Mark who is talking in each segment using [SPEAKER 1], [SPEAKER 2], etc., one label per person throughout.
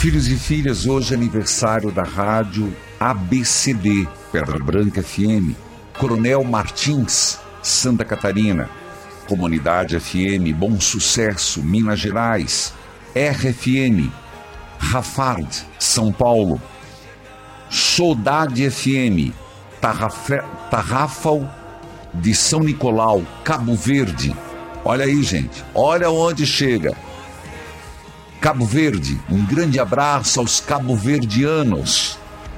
[SPEAKER 1] Filhos e filhas, hoje é aniversário da rádio ABCD, Pedra Branca FM, Coronel Martins, Santa Catarina, Comunidade FM, Bom Sucesso, Minas Gerais, RFM, Rafard, São Paulo, Saudade FM, Tarrafal de São Nicolau, Cabo Verde. Olha aí, gente, olha onde chega. Cabo Verde, um grande abraço aos cabo-verdianos.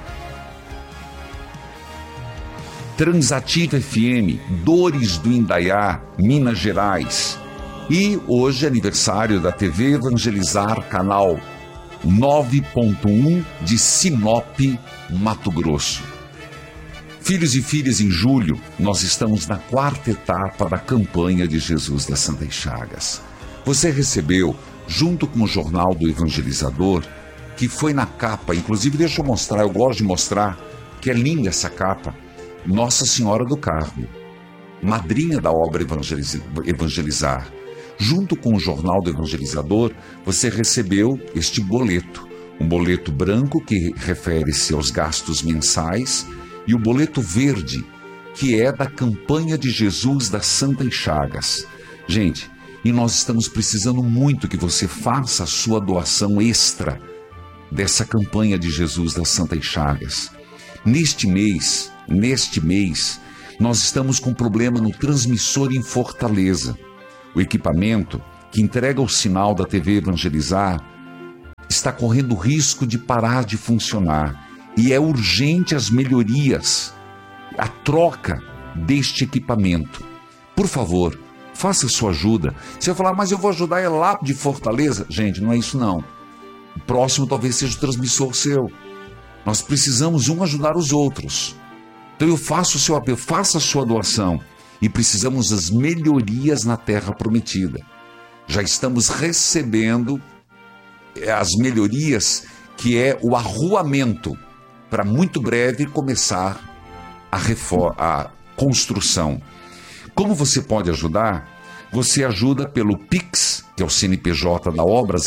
[SPEAKER 1] Transativa FM, Dores do Indaiá, Minas Gerais. E hoje é aniversário da TV Evangelizar, canal 9.1 de Sinop, Mato Grosso. Filhos e filhas, em julho, nós estamos na 4ª etapa da campanha de Jesus das Santas Chagas. Você recebeu, junto com o Jornal do Evangelizador, que foi na capa, inclusive deixa eu mostrar, eu gosto de mostrar, que é linda essa capa, Nossa Senhora do Carmo, madrinha da obra Evangelizar. Junto com o Jornal do Evangelizador, você recebeu este boleto, um boleto branco que refere-se aos gastos mensais e o boleto verde, que é da campanha de Jesus das Santas Chagas. Gente, e nós estamos precisando muito que você faça a sua doação extra dessa campanha de Jesus das Santas Chagas. Neste mês, nós estamos com um problema no transmissor em Fortaleza. O equipamento que entrega o sinal da TV Evangelizar está correndo risco de parar de funcionar. E é urgente as melhorias, a troca deste equipamento. Por favor, faça a sua ajuda. Você vai falar, mas eu vou ajudar é lá de Fortaleza. Gente, não é isso não. O próximo talvez seja o transmissor seu. Nós precisamos ajudar os outros. Então eu faço o seu apelo, faça a sua doação. E precisamos das melhorias na Terra Prometida. Já estamos recebendo as melhorias, que é o arruamento, para muito breve começar a construção. Como você pode ajudar? Você ajuda pelo Pix, que é o CNPJ da obra,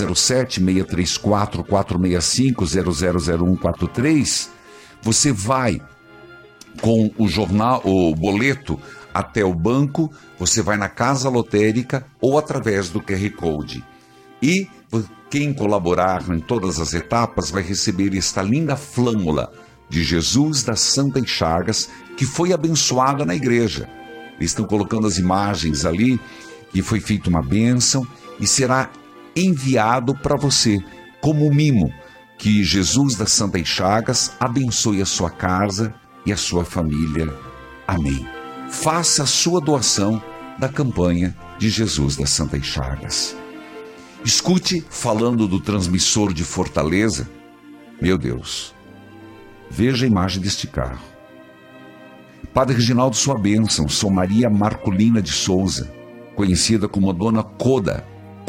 [SPEAKER 1] 07-634-465-000143. Você vai com o boleto até o banco, você vai na casa lotérica ou através do QR Code. E quem colaborar em todas as etapas vai receber esta linda flâmula de Jesus das Santas Chagas, que foi abençoada na igreja. Eles estão colocando as imagens ali, que foi feita uma bênção e será enviado para você como mimo. Que Jesus das Santas Chagas abençoe a sua casa e a sua família. Amém. Faça a sua doação da campanha de Jesus das Santas Chagas. Escute, falando do transmissor de Fortaleza, meu Deus, veja a imagem deste carro. Padre Reginaldo, sua bênção. Sou Maria Marcolina de Souza, conhecida como Dona Coca.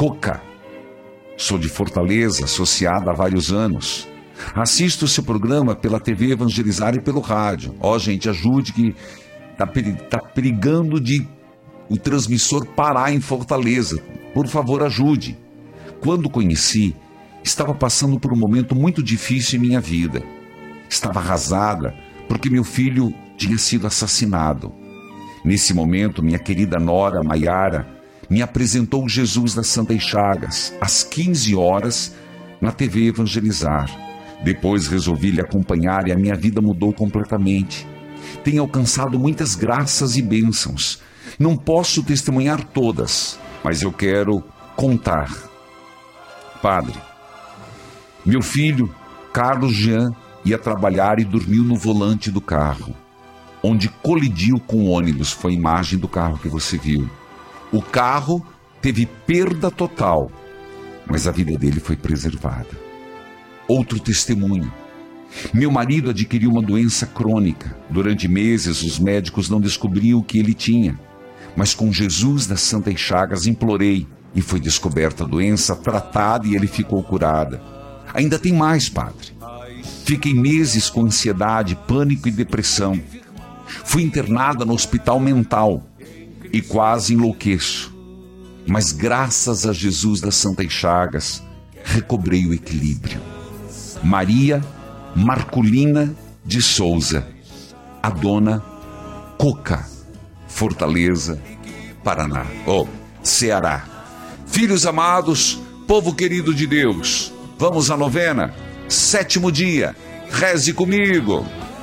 [SPEAKER 1] Sou de Fortaleza, associada há vários anos. Assisto o seu programa pela TV Evangelizar e pelo rádio. Gente, ajude, que está perigando de o transmissor parar em Fortaleza. Por favor, ajude. Quando conheci, estava passando por um momento muito difícil em minha vida. Estava arrasada porque meu filho tinha sido assassinado. Nesse momento, minha querida nora Maiara me apresentou Jesus das Santas Chagas, às 15 horas, na TV Evangelizar. Depois resolvi lhe acompanhar e a minha vida mudou completamente. Tenho alcançado muitas graças e bênçãos. Não posso testemunhar todas, mas eu quero contar. Padre, meu filho, Carlos Jean, ia trabalhar e dormiu no volante do carro, onde colidiu com o ônibus. Foi a imagem do carro que você viu. O carro teve perda total, mas a vida dele foi preservada. Outro testemunho. Meu marido adquiriu uma doença crônica. Durante meses, os médicos não descobriam o que ele tinha. Mas com Jesus das Santas Chagas implorei e foi descoberta a doença, tratada e ele ficou curada. Ainda tem mais, padre. Fiquei meses com ansiedade, pânico e depressão. Fui internada no hospital mental e quase enlouqueço. Mas graças a Jesus das Santas Chagas, recobrei o equilíbrio. Maria Marculina de Souza, a dona Coca, Fortaleza, Paraná, Ceará. Filhos amados, povo querido de Deus, vamos à novena, 7º dia, reze comigo.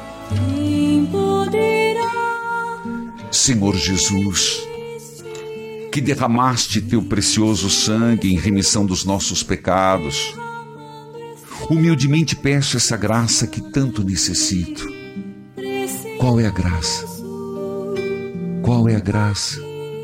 [SPEAKER 1] Senhor Jesus, que derramaste teu precioso sangue em remissão dos nossos pecados, humildemente peço essa graça que tanto necessito. Qual é a graça? Qual é a graça?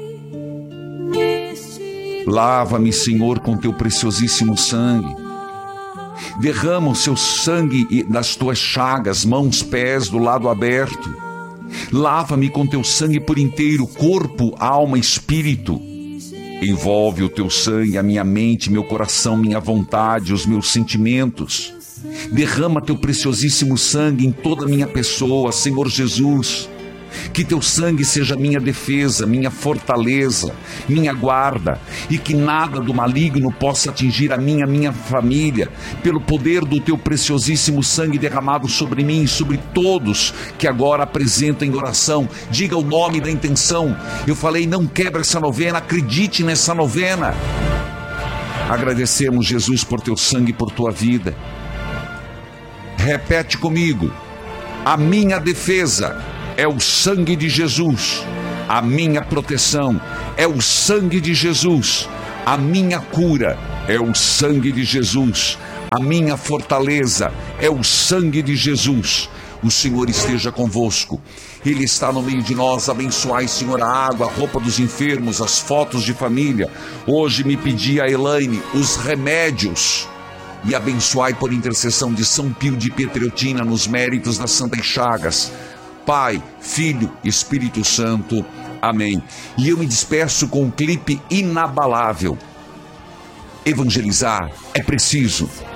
[SPEAKER 1] Lava-me, Senhor, com teu preciosíssimo sangue. Derrama o seu sangue das tuas chagas, mãos, pés, do lado aberto. Lava-me com teu sangue por inteiro, corpo, alma, espírito. Envolve o teu sangue a minha mente, meu coração, minha vontade, os meus sentimentos. Derrama teu preciosíssimo sangue em toda a minha pessoa, Senhor Jesus. Que teu sangue seja minha defesa, minha fortaleza, minha guarda, e que nada do maligno possa atingir a minha família, pelo poder do teu preciosíssimo sangue derramado sobre mim e sobre todos que agora apresentam em oração. Diga o nome da intenção. Eu falei, não quebra essa novena, acredite nessa novena. Agradecemos, Jesus, por teu sangue e por tua vida. Repete comigo: a minha defesa é o sangue de Jesus, a minha proteção é o sangue de Jesus, a minha cura é o sangue de Jesus, a minha fortaleza é o sangue de Jesus. O Senhor esteja convosco, Ele está no meio de nós. Abençoai, Senhor, a água, a roupa dos enfermos, as fotos de família. Hoje me pedi a Elaine os remédios. E abençoai por intercessão de São Pio de Pietreutina nos méritos das Santas Chagas. Pai, Filho, Espírito Santo. Amém. E eu me despeço com um clipe inabalável. Evangelizar é preciso.